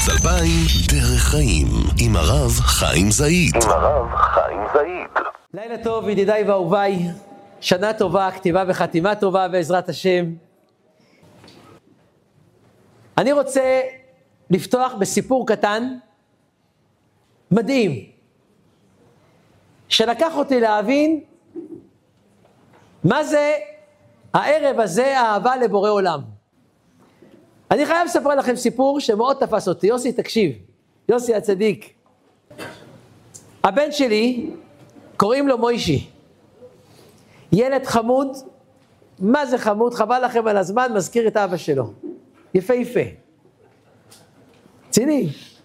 ערוץ 2000, דרך חיים, עם הרב חיים זעיד. לילה טוב ידידיי ואהוביי, שנה טובה, כתיבה וחתימה טובה בעזרת השם. אני רוצה לפתוח בסיפור קטן, מדהים, שלקח אותי להבין מה זה הערב הזה, האהבה לבורא עולם. אני חייב לספר לכם סיפור שמאוד תפס אותי. יוסי, תקשיב, יוסי הצדיק. הבן שלי, קוראים לו מוישי. ילד חמוד, מה זה חמוד? חבל לכם על הזמן, מזכיר את אבא שלו. יפה יפה. ציני.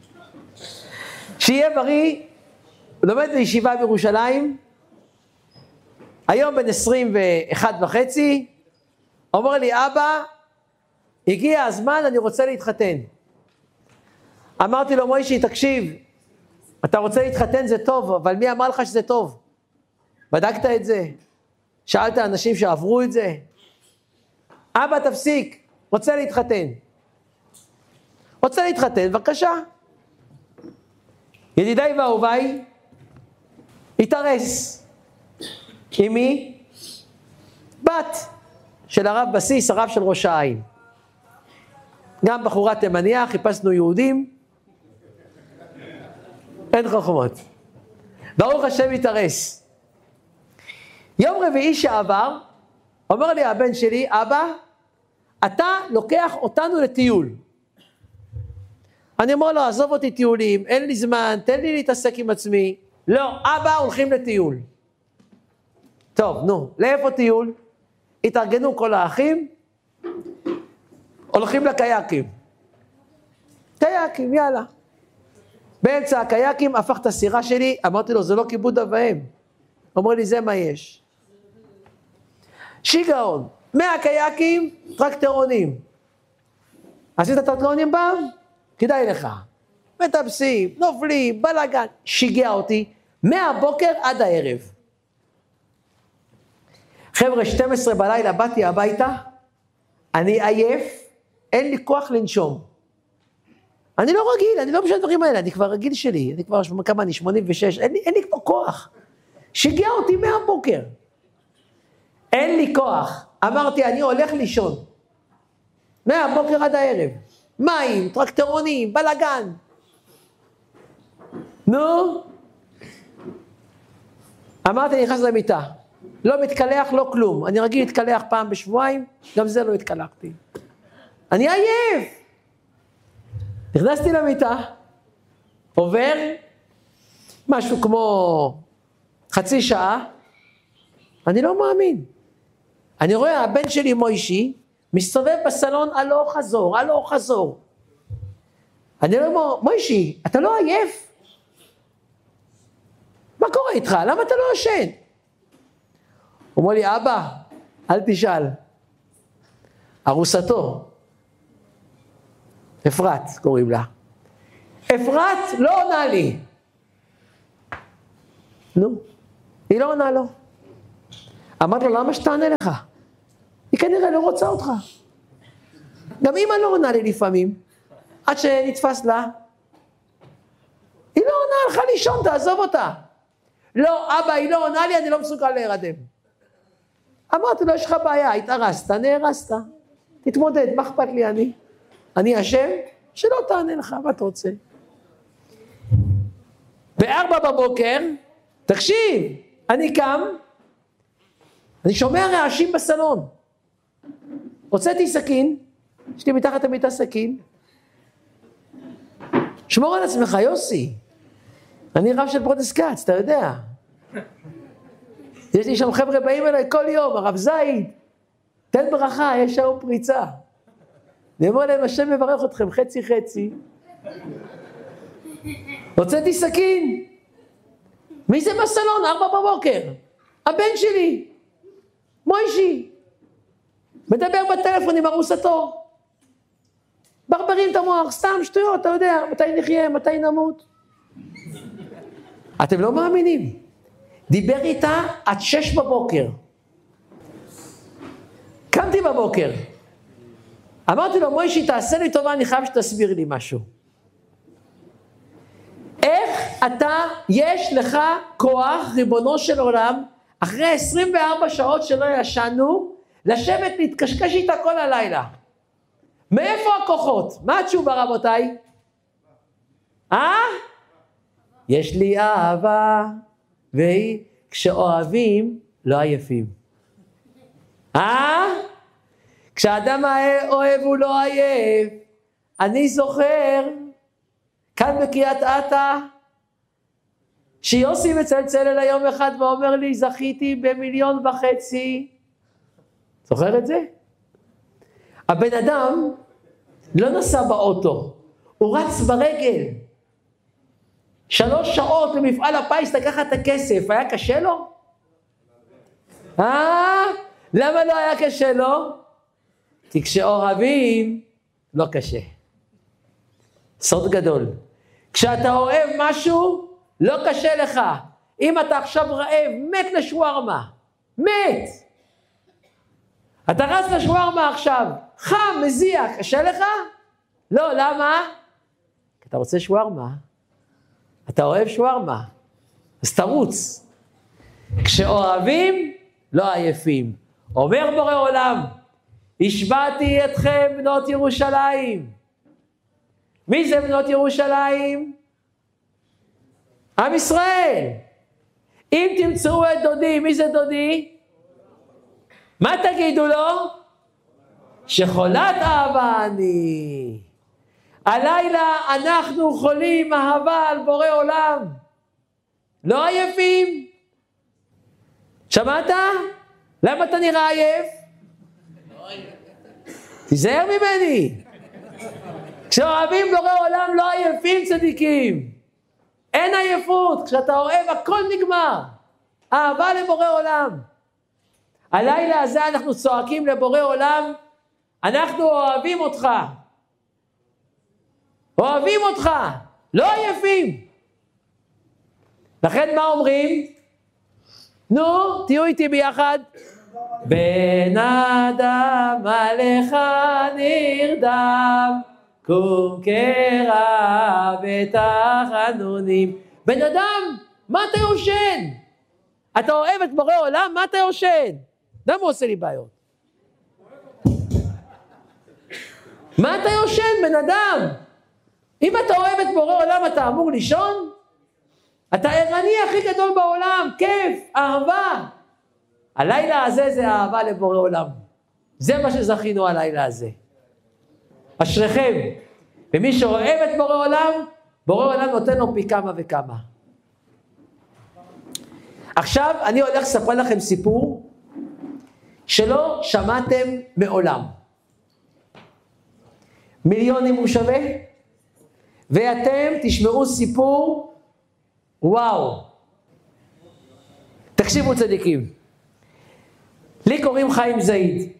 שיהיה בריא, לומד בישיבה בירושלים, היום בן 21.5, אומר לי, אבא, הגיע הזמן, אני רוצה להתחתן. אמרתי לו, מוישי, תקשיב, אתה רוצה להתחתן זה טוב, אבל מי אמר לך שזה טוב? בדקת את זה? שאלת אנשים שעברו את זה? אבא, תפסיק, רוצה להתחתן. רוצה להתחתן, בבקשה. ידידיי ואהוביי, התארס. עם מי? בת של הרב בסיס, הרב של ראש העין. גם בחורה תימניה, חיפשנו יהודים. אין חוכמות. ברוך השם התארס. יום רביעי שעבר, אומר לי הבן שלי, אבא, אתה לוקח אותנו לטיול. אני אומר לו, עזוב אותי טיולים, אין לי זמן, תן לי להתעסק עם עצמי. לא, אבא, הולכים לטיול. טוב, נו, לאיפה טיול? התארגנו כל האחים, הולכים לקייקים. קייקים, יאללה. באמצע הקייקים הפך את הסירה שלי, אמרתי לו, זה לא כיבוד אב ואם. אומר לי, זה מה יש. שיגעון, 100 קייקים, טרקטורונים. עשית טרקטורונים פעם? כדאי לך. מטפסים, נופלים, בלגן. שיגע אותי, מהבוקר עד הערב. חבר'ה, 12 בלילה באתי הביתה, אני עייף, אין לי כוח לנשום. אני לא רגיל, אני לא משנה דברים האלה, אני כבר רגיל שלי, אני כבר כמה, אני 86, אין לי כבר כוח. שיגע אותי מהבוקר. אין לי כוח. אמרתי, אני הולך לישון. מהבוקר עד הערב. מים, טרקטורונים, בלגן. נו. אמרתי, אני נכנס למיטה. לא מתקלח, לא כלום. אני רגיל להתקלח פעם בשבועיים, גם זה לא התקלחתי. אני עייף. נכנסתי למיטה, עובר משהו כמו חצי שעה, אני לא מאמין. אני רואה הבן שלי מוישי, מסתובב בסלון הלוך חזור, הלוך חזור. אני אומר, מוישי, אתה לא עייף? מה קורה איתך? למה אתה לא ישן? הוא אומר לי, אבא, אל תשאל. ארוסתו, אפרת קוראים לה. אפרת לא עונה לי. נו, היא לא עונה לו. אמרתי לו, למה שתענה לך? היא כנראה לא רוצה אותך. גם אמא לא עונה לי לפעמים, עד שנתפס לה. היא לא עונה לך לישון, תעזוב אותה. לא, אבא, היא לא עונה לי, אני לא מסוגל להירדם. אמרתי לו, יש לך בעיה, התארסת, נהרסת. תתמודד, מה אכפת לי אני אשם? שלא תענה לך, מה אתה רוצה? ב-4 בבוקר, תקשיב, אני קם, אני שומע רעשים בסלון. הוצאתי סכין, יש לי מתחת המיטה סכין. שמור על עצמך, יוסי. אני רב של פרוטסקאץ, אתה יודע. יש לי שם חבר'ה באים אליי כל יום, הרב זעיד, תן ברכה, יש שם פריצה. אני אומר להם, השם מברך אתכם, חצי חצי. הוצאתי סכין. מי זה בסלון? 4 בבוקר. הבן שלי, מוישי. מדבר בטלפון עם ארוסתו. ברברים את המוח, סתם שטויות, אתה יודע, מתי נחיה, מתי נמות. אתם לא מאמינים. דיבר איתה עד 6 בבוקר. קמתי בבוקר. אמרתי לו, מוישי, תעשה לי טובה, אני חייב שתסביר לי משהו. יש לך כוח, ריבונו של עולם, אחרי 24 שעות שלא ישנו, לשבת להתקשקש איתה כל הלילה. מאיפה הכוחות? מה התשובה רבותיי? יש לי אהבה, והיא כשאוהבים לא עייפים. כשאדם אוהב הוא לא עייף. אני זוכר, כאן בקריית אתא, שיוסי מצלצל אל היום אחד ואומר לי, זכיתי ב1.5 מיליון. זוכר את זה? הבן אדם לא נסע באוטו, הוא רץ ברגל. 3 שעות למפעל הפיס לקחת את הכסף, היה קשה לו? למה לא היה קשה לו? כי כשאוהבים, לא קשה. סוד גדול. כשאתה אוהב משהו, לא קשה לך. אם אתה עכשיו רעב, מת לשווארמה. מת. אתה רץ לשווארמה עכשיו, חם, מזיע, קשה לך? לא, למה? כי אתה רוצה שווארמה. אתה אוהב שווארמה. אז תרוץ. כשאוהבים, לא עייפים. אומר בורא עולם, השבעתי אתכם בנות ירושלים. מי זה בנות ירושלים? עם ישראל. אם תמצאו את דודי, מי זה דודי? מה תגידו לו? שחולת אהבה אני. הלילה אנחנו חולים אהבה על בורא עולם. לא עייפים? שמעת? למה אתה נראה עייף? תיזהר ממני. כשאוהבים בורא עולם לא עייפים צדיקים. אין עייפות. כשאתה אוהב הכל נגמר. אהבה לבורא עולם. הלילה הזה אנחנו צועקים לבורא עולם, אנחנו אוהבים אותך. אוהבים אותך. לא עייפים. לכן מה אומרים? נו, תהיו איתי ביחד. בן אדם עליך נרדם, קום קרא בתחנונים. בן אדם, מה אתה יושן? אתה אוהב את בורא עולם, מה אתה יושן? למה הוא עושה לי בעיות? מה אתה יושן, בן אדם? אם אתה אוהב את בורא עולם, אתה אמור לישון? אתה ערני הכי גדול בעולם, כיף, אהבה. הלילה הזה זה אהבה לבורא עולם. זה מה שזכינו הלילה הזה. אשריכם. ומי שאוהב את בורא עולם נותן לו פי כמה וכמה. עכשיו אני הולך לספר לכם סיפור שלא שמעתם מעולם. מיליונים הוא שווה, ואתם תשמעו סיפור, וואו. תקשיבו צדיקים. לי קוראים חיים זעיד.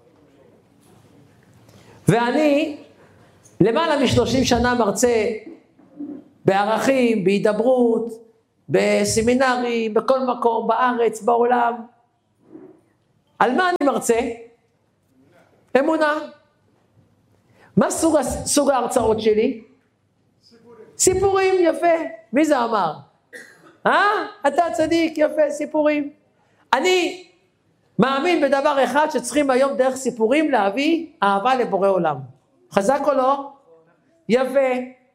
ואני למעלה מ30 שנה מרצה בערכים, בהידברות, בסמינרים, בכל מקום, בארץ, בעולם. על מה אני מרצה? אמונה. מה סוג ההרצאות שלי? סיפורים, יפה. מי זה אמר? אתה צדיק, יפה, סיפורים. אני מאמין בדבר אחד שצריכים היום דרך סיפורים להביא אהבה לבורא עולם. חזק או לא? יפה.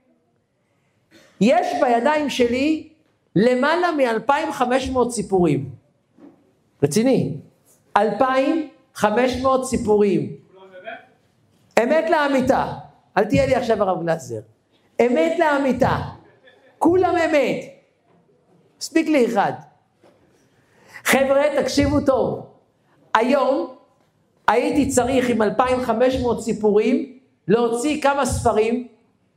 יש בידיים שלי למעלה מ-2,500 סיפורים. רציני. 2,500 סיפורים. אמת לאמיתה. אל תהיה לי עכשיו הרב גלזר. אמת לאמיתה. כולם אמת. מספיק לי אחד. חבר'ה, תקשיבו טוב. היום הייתי צריך עם 2,500 סיפורים להוציא כמה ספרים?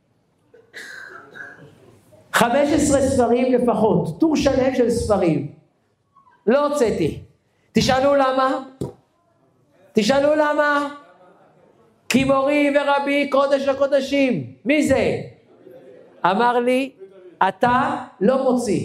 15 ספרים לפחות. טור שלם של ספרים. לא הוצאתי. תשאלו למה? תשאלו למה? כי מורי ורבי קודש הקודשים. מי זה? אמר לי, אתה לא מוציא.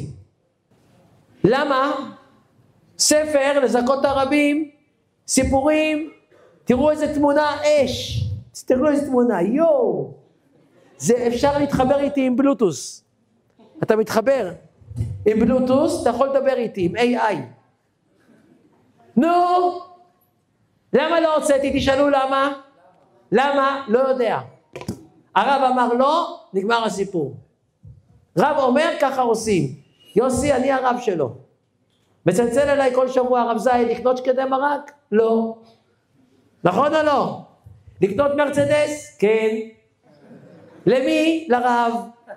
למה? ספר לזכות הרבים, סיפורים, תראו איזה תמונה, אש. תראו איזה תמונה, יו. זה אפשר להתחבר איתי עם בלוטוס. אתה מתחבר. עם בלוטוס אתה יכול לדבר איתי, עם AI. נו, למה לא הוצאתי? תשאלו למה? למה? לא יודע. הרב אמר לא, נגמר הסיפור. רב אומר, ככה עושים. יוסי, אני הרב שלו. מצלצל אליי כל שבוע, הרב זאיד, לקנות שקדי מרק? לא. נכון או לא? לקנות מרצדס? כן. למי? לרב.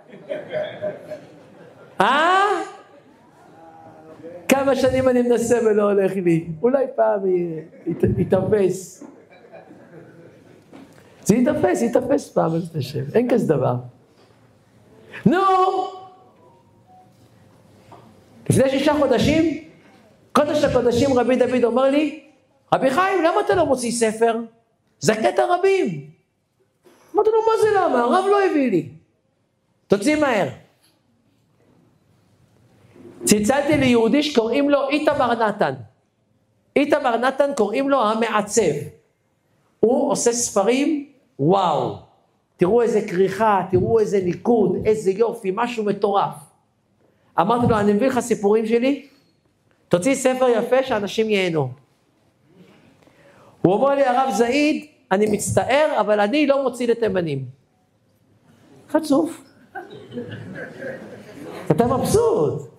כמה שנים אני מנסה ולא הולך לי. אולי פעם יתאפס. זה יתאפס פעם, אין כזה דבר. נו! לפני 6 חודשים, קודש הקודשים רבי דוד אומר לי, רבי חיים, למה אתה לא מוציא ספר? זה קטע רבים. אמרתי לו, מה זה למה? הרב לא הביא לי. תוציא מהר. צלצלתי ליהודי שקוראים לו איתמר נתן. איתמר נתן קוראים לו המעצב. הוא עושה ספרים, וואו. תראו איזה כריכה, תראו איזה ניקוד, איזה יופי, משהו מטורף. אמרתי לו, אני מביא לך סיפורים שלי, תוציא ספר יפה שאנשים ייהנו. הוא אומר לי, הרב זאיד, אני מצטער, אבל אני לא מוציא לתימנים. חצוף. אתה מבסוט.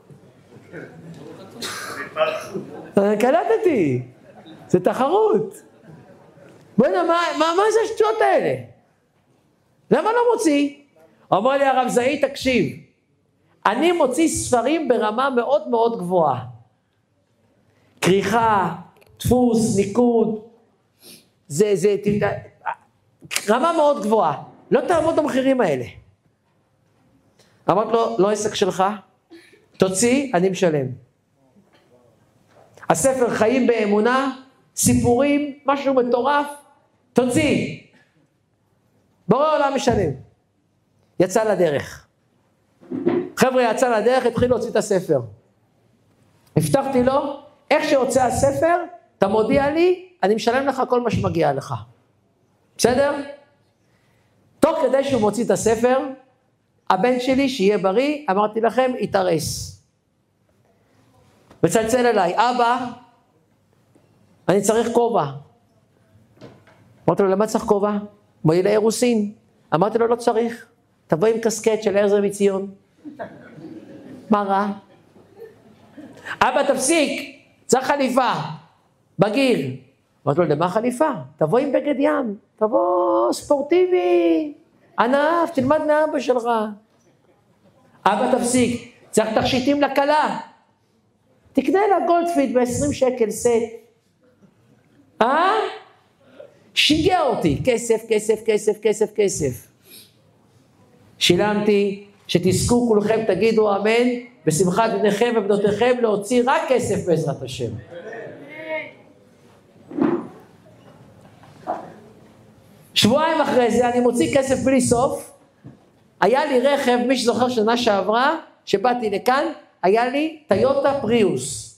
קלטתי. זה תחרות. בוא'נה, מה זה השטויות האלה? למה לא מוציא? אומר לי הרב זאיד, תקשיב, אני מוציא ספרים ברמה מאוד מאוד גבוהה. כריכה, דפוס, ניקוד, זה רמה מאוד גבוהה. לא תעמוד במחירים האלה. אמרת לו, לא עסק שלך, תוציא, אני משלם. הספר חיים באמונה, סיפורים, משהו מטורף, תוציא. בורא עולם משלם. יצא לדרך. חבר'ה, יצא לדרך, התחיל להוציא את הספר. הבטחתי לו, איך שיוצא הספר, אתה מודיע לי, אני משלם לך כל מה שמגיע לך. בסדר? תוך כדי שהוא מוציא את הספר, הבן שלי, שיהיה בריא, אמרתי לכם, יתארס. מצלצל אליי, אבא, אני צריך כובע. אמרתי לו, למה צריך כובע? בואי לאירוסין. אמרתי לו, לא צריך. תבוא עם קסקט של עזרא מציון. מה רע? אבא, תפסיק, צריך חליפה. בגיר. אמרתי לו, למה חליפה? תבוא עם בגד ים. תבוא ספורטיבי. ענף, תלמד מאבא שלך. אבא, תפסיק, צריך תכשיטים לקלה. תקנה לה גולדפיט ב-20 שקל סט. שיגע אותי, כסף, כסף, כסף, כסף, כסף. שילמתי, שתזכו כולכם, תגידו אמן, בשמחת בניכם ובנותיכם להוציא רק כסף בעזרת השם. שבועיים אחרי זה אני מוציא כסף בלי סוף. היה לי רכב, מי שזוכר שנה שעברה, שבאתי לכאן, היה לי טיוטה פריוס.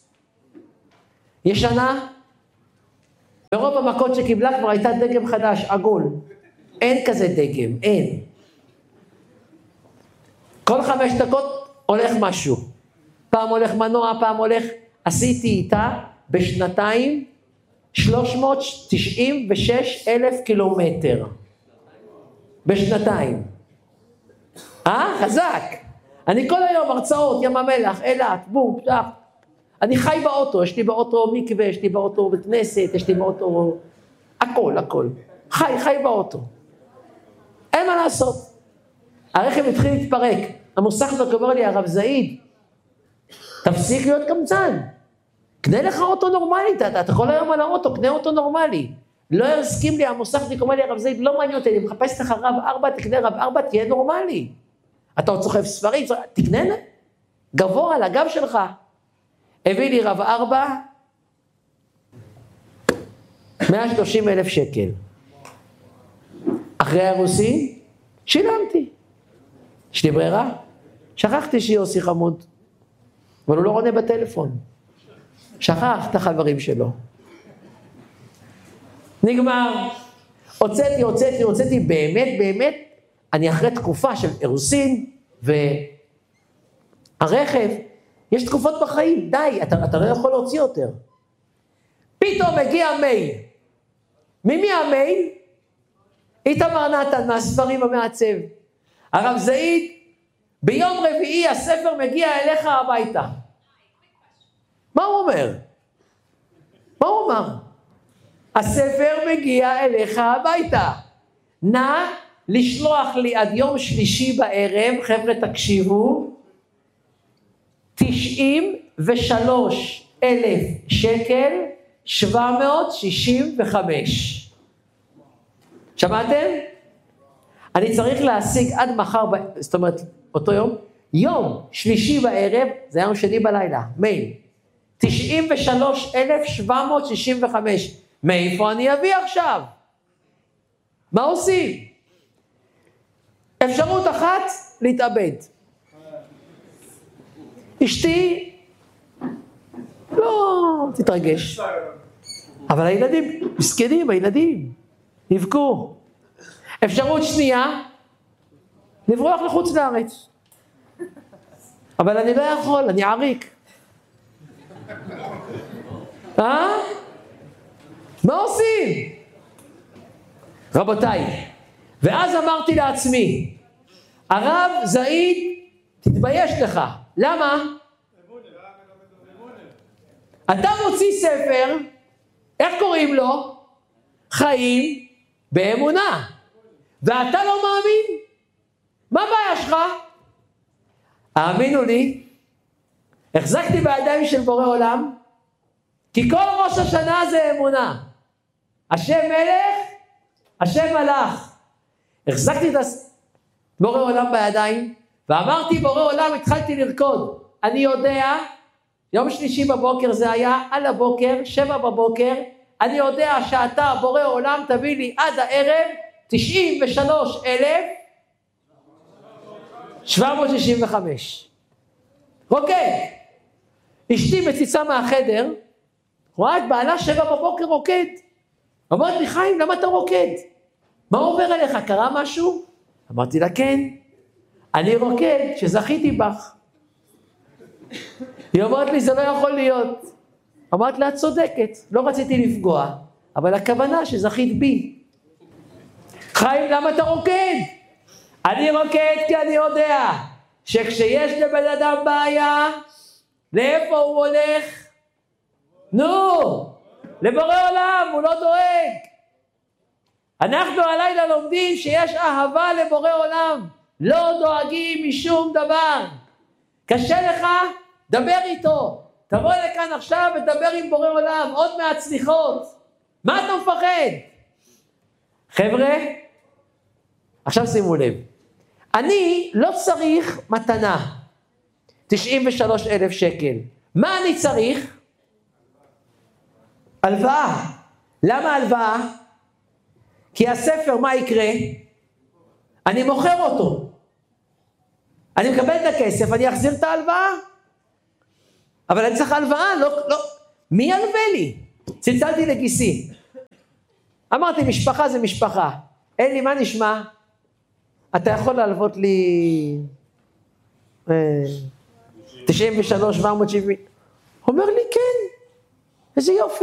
ישנה, ברוב המכות שקיבלה כבר הייתה דגם חדש, עגול. אין כזה דגם, אין. כל 5 דקות הולך משהו. פעם הולך מנוע, פעם הולך, עשיתי איתה בשנתיים 396,000 קילומטר. בשנתיים. חזק. אני כל היום הרצאות, ים המלח, אילת, בום, פתח. אני חי באוטו, יש לי באוטו מקווה, יש לי באוטו בית כנסת, יש לי באוטו, הכל, הכל. חי באוטו. אין מה לעשות. הרכב התחיל להתפרק. המוסכניק אומר לי, הרב זאיד, תפסיק להיות קמצן. קנה לך אוטו נורמלי, אתה כל היום על האוטו, קנה אוטו נורמלי. לא הסכים לי, המוסכניק אומר לי, הרב זאיד, לא מעניין אותי, אני מחפש לך רב 4, תקנה רב 4, תהיה נורמלי. אתה עוד צוחב ספרים, תקנה גבוה על הגב שלך. הביא לי רב 4, 130,000 שקל. אחרי הרוסי, שילמתי. יש לי ברירה? שכחתי שיוסי חמוד, אבל הוא לא עונה בטלפון. שכח את החברים שלו. נגמר. הוצאתי באמת, אני אחרי תקופה של אירוסין, הרכב, יש תקופות בחיים, די, אתה לא יכול להוציא יותר. פתאום מגיע מייל. ממי המייל? איתמר נתן מהספרים המעצב. הרב זעיד, ביום רביעי הספר מגיע אליך הביתה. מה הוא אומר? מה הוא אומר? הספר מגיע אליך הביתה. נא לשלוח לי עד יום שלישי בערב, חבר'ה תקשיבו, 93,000 שקל 765. שמעתם? אני צריך להשיג עד מחר, זאת אומרת, אותו יום, יום שלישי בערב, זה יום שני בלילה, מייל, 93,765. מאיפה אני אביא עכשיו? מה עושים? אפשרות אחת, להתאבד. אשתי, לא תתרגש. אבל הילדים, מסכנים, הילדים, נבכו. אפשרות שנייה, לברוח לחוץ לארץ. אבל אני לא יכול, אני עריק. מה עושים? רבותיי, ואז אמרתי לעצמי, הרב זעיד, תתבייש לך. למה? אתה מוציא ספר, איך קוראים לו? חיים באמונה. ואתה לא מאמין? מה הבעיה שלך? האמינו לי, החזקתי בידיים של בורא עולם, כי כל ראש השנה זה אמונה. השם מלך, השם מלך. החזקתי את בורא עולם בידיים, ואמרתי בורא עולם, התחלתי לרקוד. אני יודע, יום שלישי בבוקר זה היה, על הבוקר, 7 בבוקר, אני יודע שאתה בורא עולם תביא לי עד הערב, 93,765. רוקד. אשתי מציצה מהחדר, רואה את בעלה 7 בבוקר רוקד. אמרת לי, חיים, למה אתה רוקד? מה עובר אליך? קרה משהו? אמרתי לה, כן. אני רוקד שזכיתי בך. היא אמרת לי, זה לא יכול להיות. אמרת לה, את צודקת. לא רציתי לפגוע, אבל הכוונה שזכית בי. חיים, למה אתה רוקד? אני רוקד כי אני יודע שכשיש לבן אדם בעיה, לאיפה הוא הולך? נו, לבורא עולם, הוא לא דואג. אנחנו הלילה לומדים שיש אהבה לבורא עולם, לא דואגים משום דבר. קשה לך? דבר איתו. תבוא לכאן עכשיו ודבר עם בורא עולם, עוד מעט סליחות. מה אתה מפחד? חבר'ה, עכשיו שימו לב. אני לא צריך מתנה, 93,000 שקל. מה אני צריך? הלוואה. למה הלוואה? כי הספר, מה יקרה? אני מוכר אותו. אני מקבל את הכסף, אני אחזיר את ההלוואה. אבל אני צריך הלוואה, לא. מי ילווה לי? צלצלתי לגיסי. אמרתי, משפחה זה משפחה. אין לי, מה נשמע? אתה יכול להלוות לי 93,770. אומר לי, כן. איזה יופי.